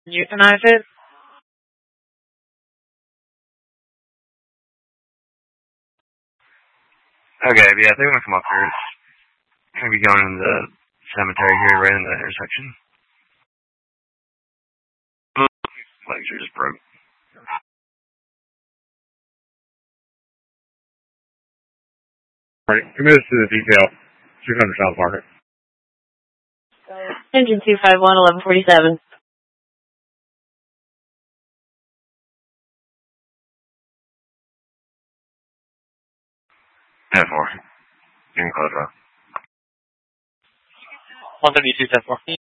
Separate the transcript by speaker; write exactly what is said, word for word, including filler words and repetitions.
Speaker 1: Euthanize it?
Speaker 2: Okay, but yeah, if they want to come up here, it's going to be going in the cemetery here, right in the intersection. Legs are just broke.
Speaker 3: Alright, commit us to the detail. six hundred South Market.
Speaker 4: Engine two five one, eleven forty-seven.
Speaker 2: ten four. You can close it off.
Speaker 1: one thirty-two, ten four.